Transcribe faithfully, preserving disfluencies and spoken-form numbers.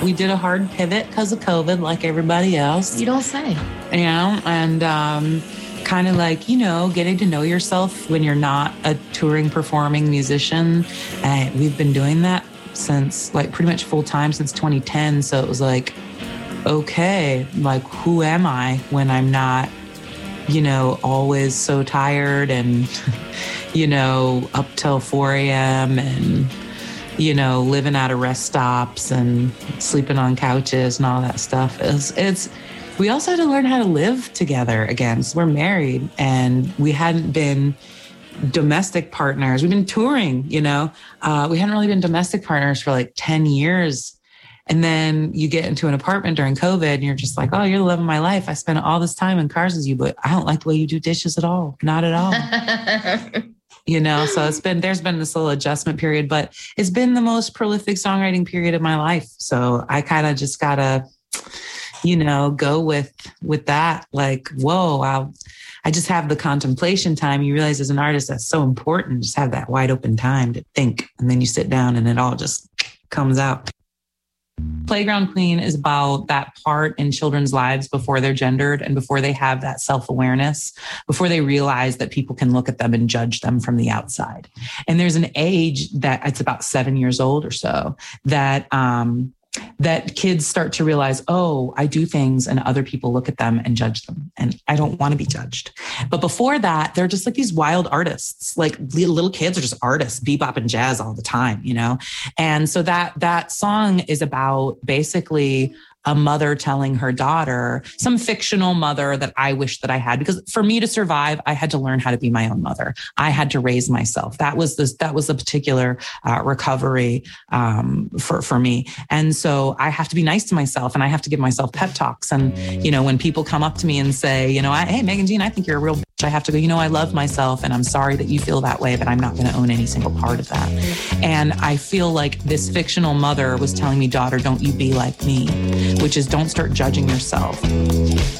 we did a hard pivot because of COVID, like everybody else. You don't say. You know, and um, kind of like, you know, getting to know yourself when you're not a touring, performing musician. And we've been doing that since like pretty much full time since twenty ten. So it was like, okay, like who am I when I'm not, you know, always so tired and, you know, up till four a.m. and, you know, living out of rest stops and sleeping on couches and all that stuff. It's, it's we also had to learn how to live together again. So we're married and we hadn't been domestic partners. We've been touring, you know, uh, we hadn't really been domestic partners for like ten years. And then you get into an apartment during COVID and you're just like, oh, you're the love of my life. I spent all this time in cars with you, but I don't like the way you do dishes at all. Not at all. You know, so it's been, there's been this little adjustment period, but it's been the most prolific songwriting period of my life. So I kind of just gotta, you know, go with, with that. Like, whoa, I'll, I just have the contemplation time. You realize as an artist, that's so important. Just have that wide open time to think. And then you sit down and it all just comes out. Playground Queen is about that part in children's lives before they're gendered and before they have that self-awareness, before they realize that people can look at them and judge them from the outside. And there's an age that it's about seven years old or so that, um, that kids start to realize, oh, I do things and other people look at them and judge them. And I don't want to be judged. But before that, they're just like these wild artists, like little kids are just artists, bebop and jazz all the time, you know? And so that, that song is about basically a mother telling her daughter, some fictional mother that I wish that I had, because for me to survive, I had to learn how to be my own mother. I had to raise myself. That was this, that was a particular uh, recovery um, for, for me. And so I have to be nice to myself and I have to give myself pep talks. And, you know, when people come up to me and say, you know, I, hey, Megan Jean, I think you're a real bitch. I have to go, you know, I love myself and I'm sorry that you feel that way, but I'm not going to own any single part of that. And I feel like this fictional mother was telling me, daughter, don't you be like me, which is don't start judging yourself.